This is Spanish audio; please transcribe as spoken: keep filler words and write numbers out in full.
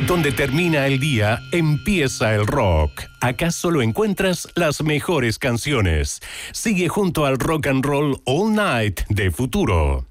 Donde termina el día, empieza el rock. Acá solo encuentras las mejores canciones. Sigue junto al Rock and Roll All Night de Futuro.